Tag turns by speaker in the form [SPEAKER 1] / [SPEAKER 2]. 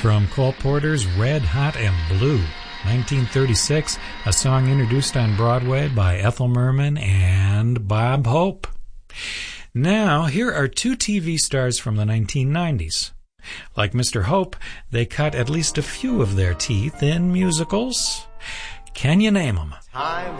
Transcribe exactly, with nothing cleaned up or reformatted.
[SPEAKER 1] from Cole Porter's Red, Hot, and Blue, nineteen thirty-six, a song introduced on Broadway by Ethel Merman and Bob Hope. Now, here are two T V stars from the nineteen nineties. Like Mister Hope, they cut at least a few of their teeth in musicals. Can you name them?
[SPEAKER 2] Time